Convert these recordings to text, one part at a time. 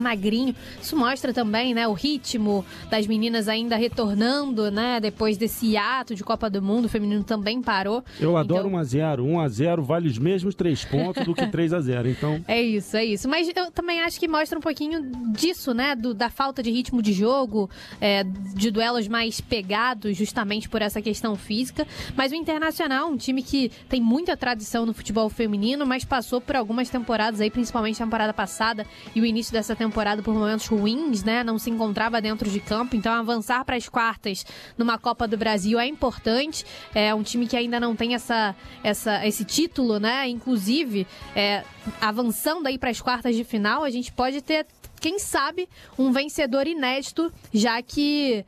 magrinho. Isso mostra também, né, o ritmo das meninas ainda retornando, né, depois desse hiato de Copa do Mundo. O feminino também parou. Eu adoro 1-0. 1-0 vale os mesmos 3 pontos do que 3-0, então... É isso. Mas eu também acho que mostra um pouquinho disso, né, da falta de ritmo de jogo, de duelos mais pegados, justamente por essa questão física. Mas o Internacional, um time que tem muita tradição no futebol feminino, mas passou por algumas temporadas aí, principalmente a temporada passada e o início dessa temporada por momentos ruins, né? Não se encontrava dentro de campo, então avançar para as quartas numa Copa do Brasil é importante. É um time que ainda não tem esse título, né? Inclusive, avançando aí para as quartas de final, a gente pode ter, quem sabe, um vencedor inédito, já que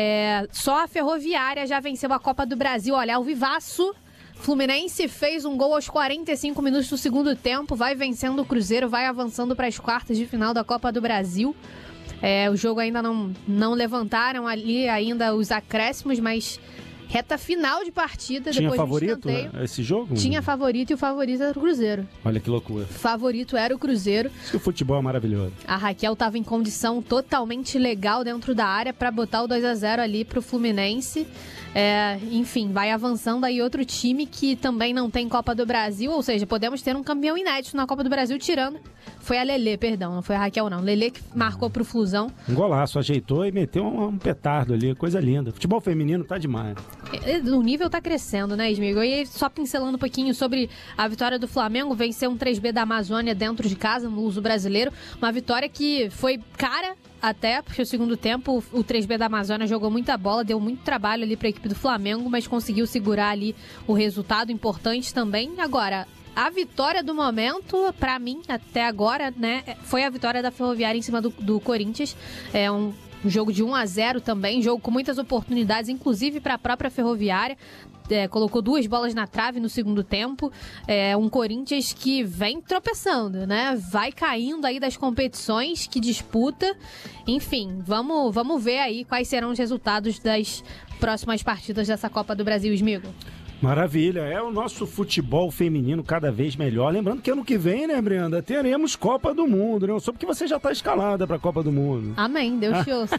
só a Ferroviária já venceu a Copa do Brasil. Olha, ao vivaço, Fluminense fez um gol aos 45 minutos do segundo tempo, vai vencendo o Cruzeiro, vai avançando para as quartas de final da Copa do Brasil. O jogo ainda não levantaram ali ainda os acréscimos, mas reta final de partida. Tinha depois favorito esse jogo? Tinha favorito, e o favorito era o Cruzeiro. Olha que loucura. Favorito era o Cruzeiro. Isso que o futebol é maravilhoso. A Raquel estava em condição totalmente legal dentro da área para botar o 2-0 ali pro Fluminense. Enfim, vai avançando aí outro time que também não tem Copa do Brasil, ou seja, podemos ter um campeão inédito na Copa do Brasil, tirando. Foi a Lelê, perdão, não foi a Raquel não. Lelê que marcou pro Flusão. Um golaço, ajeitou e meteu um petardo ali, coisa linda. Futebol feminino tá demais. O nível tá crescendo, né, Smigo? E aí, só pincelando um pouquinho sobre a vitória do Flamengo, venceu um 3B da Amazônia dentro de casa, no Luso Brasileiro. Uma vitória que foi cara até, porque o segundo tempo o 3B da Amazônia jogou muita bola, deu muito trabalho ali para a equipe do Flamengo, mas conseguiu segurar ali o resultado importante também. Agora, a vitória do momento, para mim, até agora, né, foi a vitória da Ferroviária em cima do Corinthians. É um jogo de 1-0 também, jogo com muitas oportunidades, inclusive para a própria Ferroviária. Colocou 2 bolas na trave no segundo tempo. Um Corinthians que vem tropeçando, né? Vai caindo aí das competições que disputa. Enfim, vamos ver aí quais serão os resultados das próximas partidas dessa Copa do Brasil, Smigo. Maravilha, é o nosso futebol feminino cada vez melhor. Lembrando que ano que vem, né, Brenda, teremos Copa do Mundo, né? Só porque você já está escalada para a Copa do Mundo. Amém, Deus te ouça.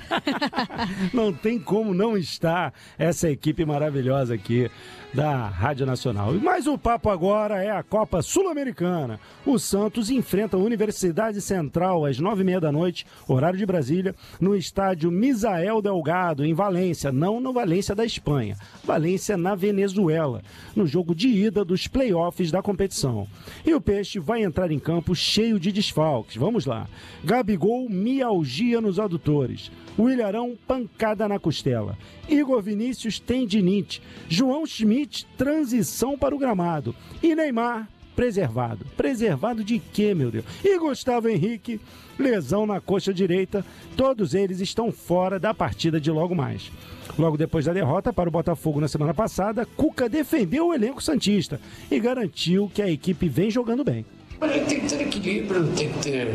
Não tem como não estar essa equipe maravilhosa aqui da Rádio Nacional. Mas o papo agora é a Copa Sul-Americana. O Santos enfrenta a Universidade Central às 9h30 da noite, horário de Brasília, no estádio Misael Delgado, em Valência. Não no Valência da Espanha, Valência na Venezuela, no jogo de ida dos playoffs da competição. E o Peixe vai entrar em campo cheio de desfalques. Vamos lá. Gabigol, mialgia nos adutores. Williarão, pancada na costela. Igor Vinícius, tendinite. João Schmidt, transição para o gramado. E Neymar, preservado. Preservado de quê, meu Deus? E Gustavo Henrique, lesão na coxa direita. Todos eles estão fora da partida de logo mais. Logo depois da derrota para o Botafogo na semana passada, Cuca defendeu o elenco santista e garantiu que a equipe vem jogando bem. Tem que ter equilíbrio, tem que ter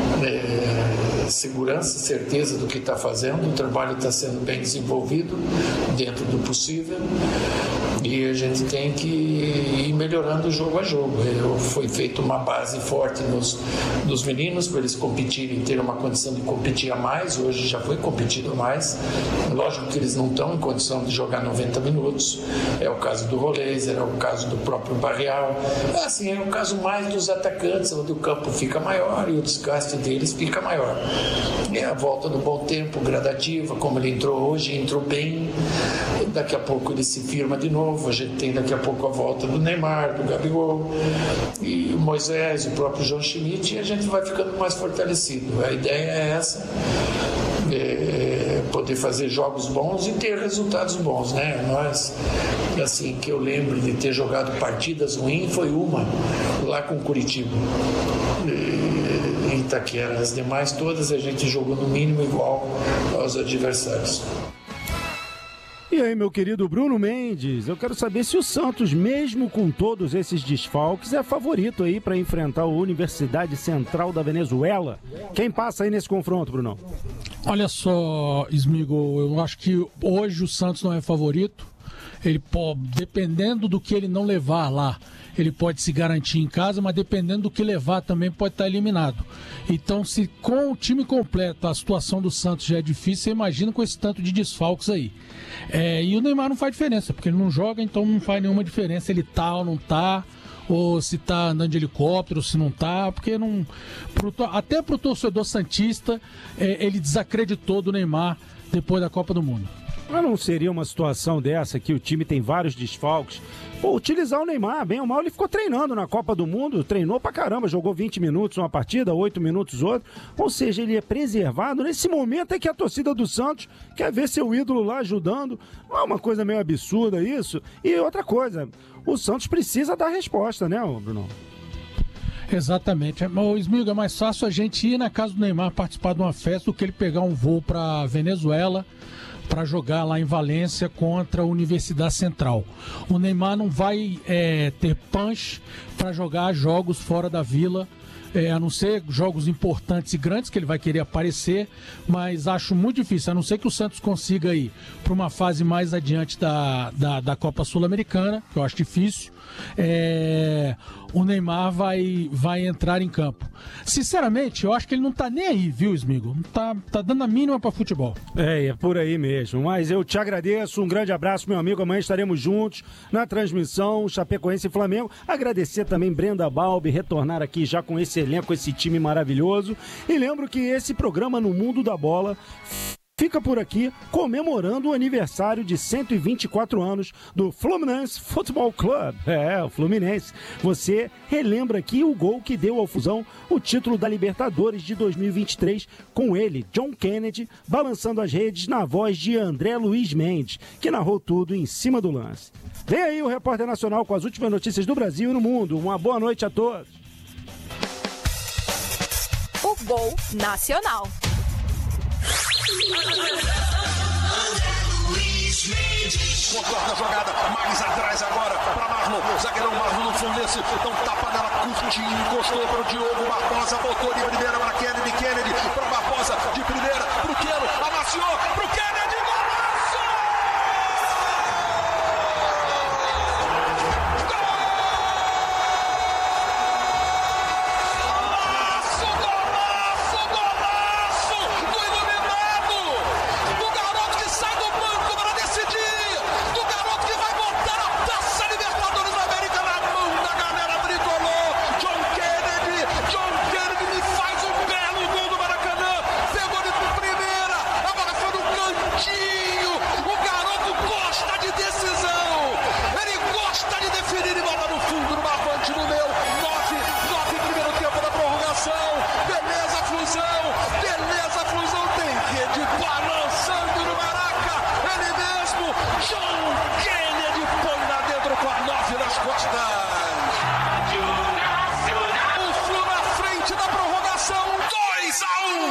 segurança, certeza do que está fazendo. O trabalho está sendo bem desenvolvido dentro do possível e a gente tem que ir melhorando jogo a jogo. Foi feita uma base forte nos meninos para eles competirem, ter uma condição de competir a mais. Hoje já foi competido a mais. Lógico que eles não estão em condição de jogar 90 minutos. É o caso do Roleiser, é o caso do próprio Barreal. Assim, é o caso mais dos atacantes, onde o campo fica maior e o desgaste deles fica maior. É a volta no bom tempo, gradativa, como ele entrou hoje, entrou bem. Daqui a pouco ele se firma de novo. A gente tem daqui a pouco a volta do Neymar, do Gabigol, e o Moisés, o próprio João Schmidt, e a gente vai ficando mais fortalecido. A ideia é essa, poder fazer jogos bons e ter resultados bons, né? Nós, assim, que eu lembro de ter jogado partidas ruins, foi uma lá com Curitiba, em Itaquera. As demais todas a gente jogou no mínimo igual aos adversários. E aí, meu querido Bruno Mendes, eu quero saber se o Santos, mesmo com todos esses desfalques, é favorito aí para enfrentar a Universidade Central da Venezuela. Quem passa aí nesse confronto, Bruno? Olha só, Smigo, eu acho que hoje o Santos não é favorito. Ele pode, dependendo do que ele não levar lá, ele pode se garantir em casa, mas dependendo do que levar também pode estar eliminado. Então, se com o time completo a situação do Santos já é difícil, você imagina com esse tanto de desfalques aí. E o Neymar não faz diferença, porque ele não joga, então não faz nenhuma diferença ele tá ou não tá, ou se tá andando de helicóptero, se não tá, porque não... Até pro torcedor santista, ele desacreditou do Neymar depois da Copa do Mundo. Mas não seria uma situação dessa que o time tem vários desfalques? Pô, utilizar o Neymar, bem ou mal, ele ficou treinando na Copa do Mundo, treinou pra caramba, jogou 20 minutos uma partida, 8 minutos outra, ou seja, ele é preservado. Nesse momento é que a torcida do Santos quer ver seu ídolo lá ajudando. Não é uma coisa meio absurda isso? E outra coisa, o Santos precisa dar resposta, né, Bruno? Exatamente. Smigo, é mais fácil a gente ir na casa do Neymar participar de uma festa do que ele pegar um voo pra Venezuela para jogar lá em Valência contra a Universidade Central. O Neymar não vai ter punch para jogar jogos fora da Vila, a não ser jogos importantes e grandes que ele vai querer aparecer, mas acho muito difícil, a não ser que o Santos consiga ir para uma fase mais adiante da Copa Sul-Americana, que eu acho difícil. O Neymar vai entrar em campo. Sinceramente, eu acho que ele não tá nem aí, viu, Smigo? Não tá dando a mínima para futebol. É por aí mesmo. Mas eu te agradeço, um grande abraço, meu amigo. Amanhã estaremos juntos na transmissão Chapecoense e Flamengo. Agradecer também Brenda Balbi, retornar aqui já com esse elenco, esse time maravilhoso. E lembro que esse programa No Mundo da Bola fica por aqui comemorando o aniversário de 124 anos do Fluminense Futebol Club. O Fluminense. Você relembra aqui o gol que deu ao Fusão o título da Libertadores de 2023, com ele, John Kennedy, balançando as redes na voz de André Luiz Mendes, que narrou tudo em cima do lance. Vem aí o Repórter Nacional com as últimas notícias do Brasil e no mundo. Uma boa noite a todos. O Gol Nacional. Contorna a jogada, mais atrás agora para Marlon, zagueirão Marlon no Fluminense, então tapa nela, curtinho, encostou para o Diogo Barbosa, botou de primeira para Kennedy,